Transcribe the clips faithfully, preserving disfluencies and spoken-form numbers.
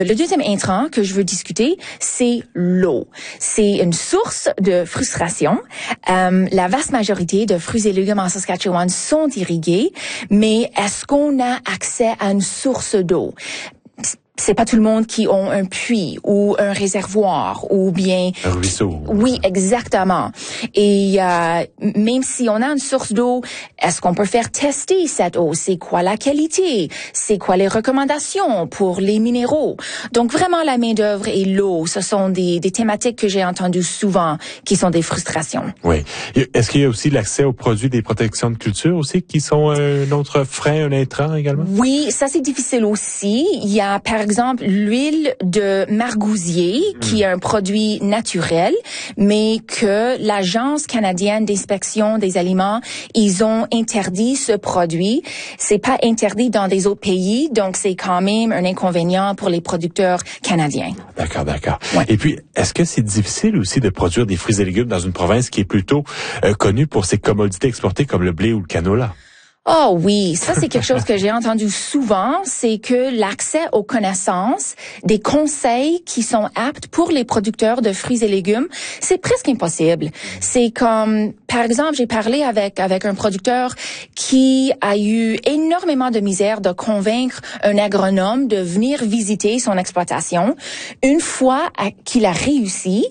Le deuxième intrant que je veux discuter, c'est l'eau. C'est une source de frustration. Euh, la vaste majorité de fruits et légumes en Saskatchewan sont irrigués, mais est-ce qu'on a accès à une source d'eau? C'est pas tout le monde qui ont un puits ou un réservoir ou bien un ruisseau. Oui, exactement. Et euh, même si on a une source d'eau, est-ce qu'on peut faire tester cette eau? C'est quoi la qualité? C'est quoi les recommandations pour les minéraux? Donc vraiment la main d'œuvre et l'eau, ce sont des, des thématiques que j'ai entendues souvent qui sont des frustrations. Oui. Est-ce qu'il y a aussi l'accès aux produits des protections de culture aussi qui sont un autre frein, un intrant également? Oui, ça c'est difficile aussi. Il y a par exemple exemple l'huile de margousier, mmh. qui est un produit naturel, mais que l'Agence canadienne d'inspection des aliments, ils ont interdit ce produit. C'est pas interdit dans des autres pays, donc c'est quand même un inconvénient pour les producteurs canadiens. D'accord, d'accord. Ouais. Et puis, est-ce que c'est difficile aussi de produire des fruits et légumes dans une province qui est plutôt euh, connue pour ses commodités exportées comme le blé ou le canola? Oh oui, ça c'est quelque chose que j'ai entendu souvent, c'est que l'accès aux connaissances, des conseils qui sont aptes pour les producteurs de fruits et légumes, c'est presque impossible. C'est comme, par exemple, j'ai parlé avec avec un producteur qui a eu énormément de misère de convaincre un agronome de venir visiter son exploitation. Une fois qu'il a réussi,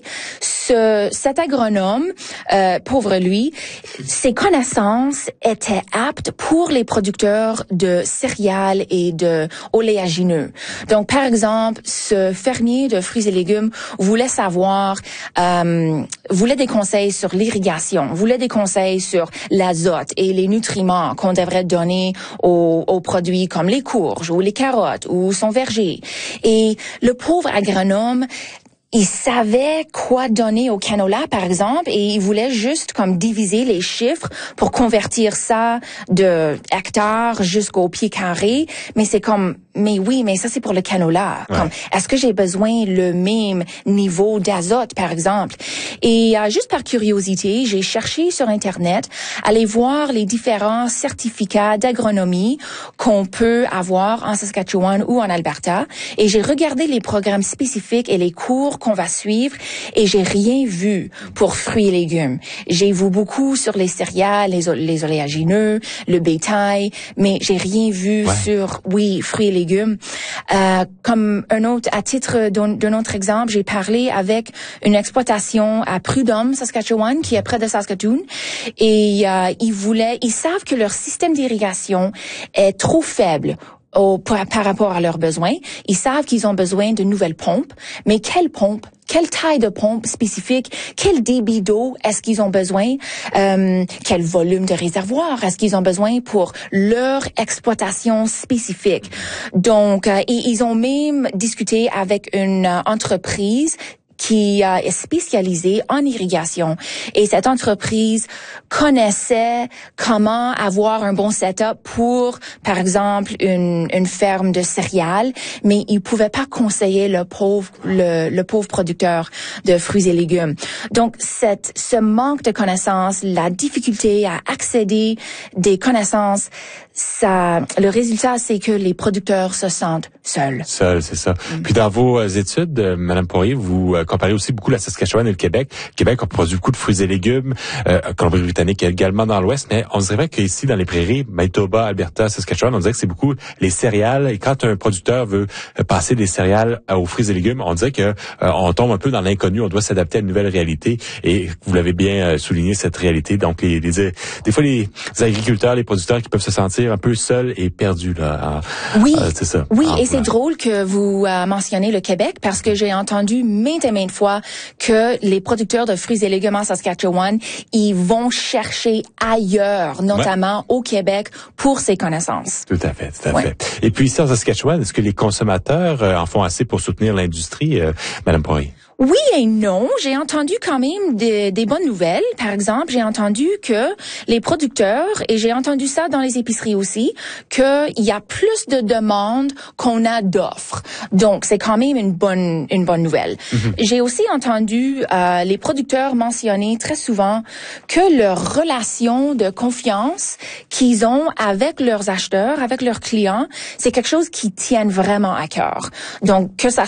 ce, cet agronome, euh, pauvre lui, ses connaissances étaient aptes pour les producteurs de céréales et de oléagineux. Donc, par exemple, ce fermier de fruits et légumes voulait savoir, euh, voulait des conseils sur l'irrigation, voulait des conseils sur l'azote et les nutriments qu'on devrait donner aux, aux produits comme les courges ou les carottes ou son verger. Et le pauvre agronome, il savait quoi donner au canola, par exemple, et il voulait juste comme diviser les chiffres pour convertir ça de hectares jusqu'au pied carré. Mais c'est comme, mais oui, mais ça c'est pour le canola. Ouais. Comme, est-ce que j'ai besoin le même niveau d'azote, par exemple? Et euh, juste par curiosité, j'ai cherché sur Internet, aller voir les différents certificats d'agronomie qu'on peut avoir en Saskatchewan ou en Alberta, et j'ai regardé les programmes spécifiques et les cours qu'on va suivre, et j'ai rien vu pour fruits et légumes. J'ai vu beaucoup sur les céréales, les, les oléagineux, le bétail, mais j'ai rien vu ouais. sur, oui, fruits et légumes. Euh, comme un autre, à titre d'un, d'un autre exemple, j'ai parlé avec une exploitation à Prudhomme, Saskatchewan, qui est près de Saskatoon, et euh, ils voulaient, ils savent que leur système d'irrigation est trop faible Au, par, par rapport à leurs besoins. Ils savent qu'ils ont besoin de nouvelles pompes, mais quelle pompe? Quelle taille de pompe spécifique? Quel débit d'eau est-ce qu'ils ont besoin? Euh, quel volume de réservoir est-ce qu'ils ont besoin pour leur exploitation spécifique? Donc, euh, et ils ont même discuté avec une euh, entreprise qui euh, est spécialisée en irrigation. Et cette entreprise connaissait comment avoir un bon setup pour, par exemple, une, une ferme de céréales, mais il pouvait pas conseiller le pauvre, le, le pauvre producteur de fruits et légumes. Donc, cette, ce manque de connaissances, la difficulté à accéder des connaissances, ça, le résultat, c'est que les producteurs se sentent seuls. Seuls, c'est ça. Mm. Puis dans vos études, euh, Madame Poirier, vous euh, comparez aussi beaucoup la Saskatchewan et le Québec. Le Québec a produit beaucoup de fruits et légumes, euh, Colombie-Britannique également dans l'Ouest, mais on dirait qu'ici, dans les prairies, Manitoba, Alberta, Saskatchewan, on dirait que c'est beaucoup les céréales. Et quand un producteur veut passer des céréales aux fruits et légumes, on dirait que euh, on tombe un peu dans l'inconnu. On doit s'adapter à une nouvelle réalité. Et vous l'avez bien euh, souligné, cette réalité. Donc, les, les, des fois, les agriculteurs, les producteurs qui peuvent se sentir un peu seuls et perdus là. En, oui, euh, c'est ça. Oui, en, et c'est ouais. drôle que vous euh, mentionnez le Québec parce que j'ai entendu maintes et maintes fois que les producteurs de fruits et légumes en Saskatchewan, ils vont chercher ailleurs, notamment ouais. au Québec, pour ces connaissances. Tout à fait, tout à ouais. fait. Et puis ici en Saskatchewan, est-ce que les consommateurs euh, en font assez pour soutenir l'industrie, euh, Madame Poirier? Oui et non. J'ai entendu quand même des, des bonnes nouvelles. Par exemple, j'ai entendu que les producteurs, et j'ai entendu ça dans les épiceries aussi, qu'il y a plus de demandes qu'on a d'offres. Donc, c'est quand même une bonne une bonne nouvelle. Mm-hmm. J'ai aussi entendu euh, les producteurs mentionner très souvent que leur relation de confiance qu'ils ont avec leurs acheteurs, avec leurs clients, c'est quelque chose qui tienne vraiment à cœur. Donc, que ça